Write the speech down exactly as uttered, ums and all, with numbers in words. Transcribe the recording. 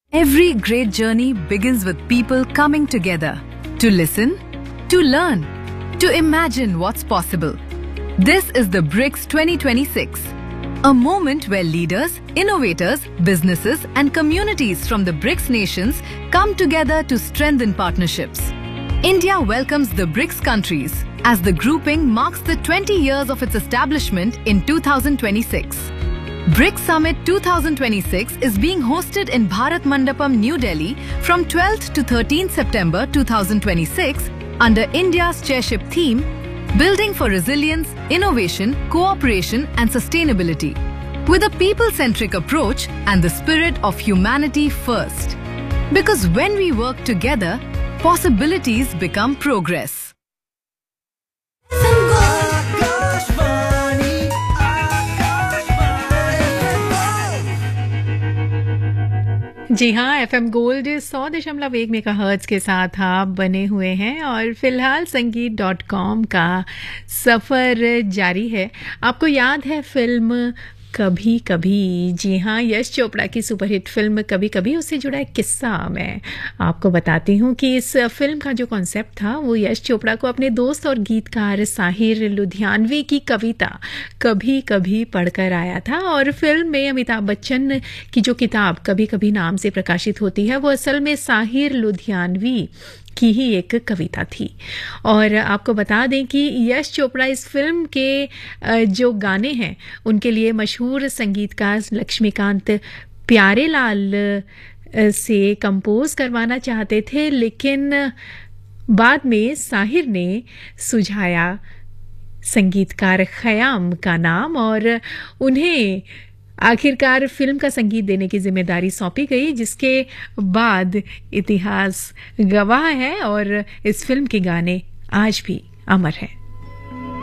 Every great journey begins with people coming together to listen, to learn, to imagine what's possible. This is the BRICS twenty twenty-six, a moment where leaders, innovators, businesses and communities from the BRICS nations come together to strengthen partnerships. India welcomes the BRICS countries as the grouping marks the twenty years of its establishment in two thousand twenty-six. BRICS Summit two thousand twenty-six is being hosted in Bharat Mandapam, New Delhi from twelfth to thirteenth September two thousand twenty-six under India's chairship theme, Building for Resilience, Innovation, Cooperation and Sustainability, with a people-centric approach and the spirit of humanity first. Because when we work together, possibilities become progress. जी हाँ, F M gold सौ दशमलव एक megahertz के साथ आप बने हुए हैं और फिलहाल संगीत डॉट कॉम का सफ़र जारी है। आपको याद है फिल्म कभी कभी? जी हाँ, यश चोपड़ा की सुपरहिट फिल्म कभी कभी, उससे जुड़ा एक किस्सा मैं आपको बताती हूँ कि इस फिल्म का जो कॉन्सेप्ट था वो यश चोपड़ा को अपने दोस्त और गीतकार साहिर लुधियानवी की कविता कभी कभी पढ़कर आया था। और फिल्म में अमिताभ बच्चन की जो किताब कभी कभी नाम से प्रकाशित होती है वो असल में साहिर लुधियानवी की ही एक कविता थी। और आपको बता दें कि यश चोपड़ा इस फिल्म के जो गाने हैं उनके लिए मशहूर संगीतकार लक्ष्मीकांत प्यारेलाल से कंपोज करवाना चाहते थे, लेकिन बाद में साहिर ने सुझाया संगीतकार खयाम का नाम और उन्हें आखिरकार फिल्म का संगीत देने की जिम्मेदारी सौंपी गई, जिसके बाद इतिहास गवाह है और इस फिल्म के गाने आज भी अमर हैं।